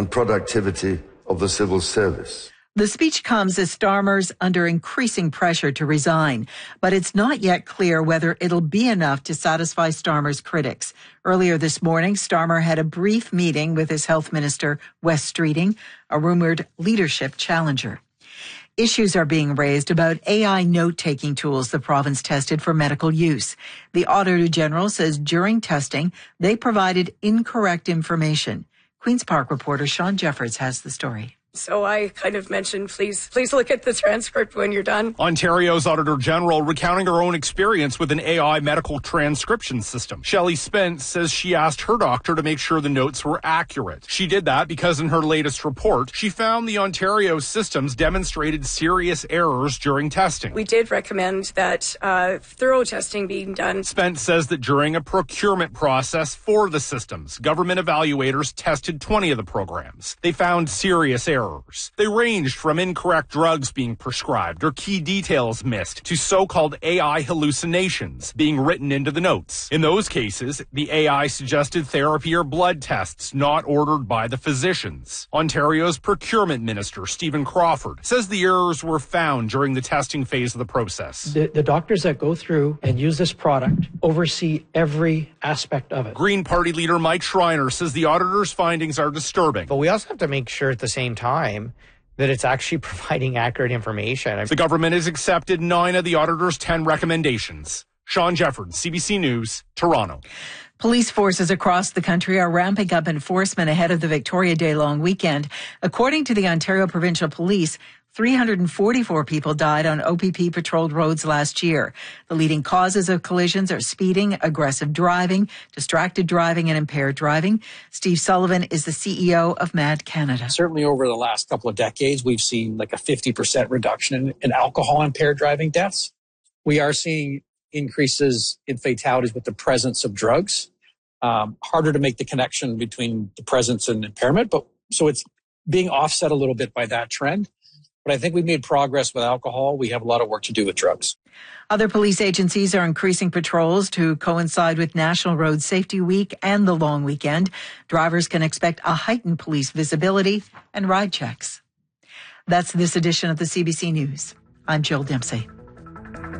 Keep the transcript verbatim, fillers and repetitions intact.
and productivity of the civil service. The speech comes as Starmer's under increasing pressure to resign, but it's not yet clear whether it'll be enough to satisfy Starmer's critics. Earlier this morning, Starmer had a brief meeting with his health minister, Wes Streeting, a rumored leadership challenger. Issues are being raised about A I note-taking tools the province tested for medical use. The Auditor General says during testing, they provided incorrect information. Queen's Park reporter Sean Jeffords has the story. So I kind of mentioned, please, please look at the transcript when you're done. Ontario's Auditor General recounting her own experience with an A I medical transcription system. Shelley Spence says she asked her doctor to make sure the notes were accurate. She did that because in her latest report, she found the Ontario systems demonstrated serious errors during testing. We did recommend that uh, thorough testing being done. Spence says that during a procurement process for the systems, government evaluators tested twenty of the programs. They found serious errors. Errors. They ranged from incorrect drugs being prescribed or key details missed to so-called A I hallucinations being written into the notes. In those cases, the A I suggested therapy or blood tests not ordered by the physicians. Ontario's procurement minister, Stephen Crawford, says the errors were found during the testing phase of the process. The, the doctors that go through and use this product oversee every aspect of it. Green Party leader Mike Schreiner says the auditor's findings are disturbing. But we also have to make sure at the same time time that it's actually providing accurate information. The government has accepted nine of the auditor's ten recommendations. Sean Jeffords, C B C News, Toronto. Police forces across the country are ramping up enforcement ahead of the Victoria Day long weekend. According to the Ontario Provincial Police, three hundred forty-four people died on O P P patrolled roads last year. The leading causes of collisions are speeding, aggressive driving, distracted driving, and impaired driving. Steve Sullivan is the C E O of MAD Canada. Certainly over the last couple of decades, we've seen like a fifty percent reduction in, in alcohol impaired driving deaths. We are seeing increases in fatalities with the presence of drugs. Um, harder to make the connection between the presence and impairment, but so it's being offset a little bit by that trend. But I think we've made progress with alcohol. We have a lot of work to do with drugs. Other police agencies are increasing patrols to coincide with National Road Safety Week and the long weekend. Drivers can expect a heightened police visibility and ride checks. That's this edition of the C B C News. I'm Jill Dempsey.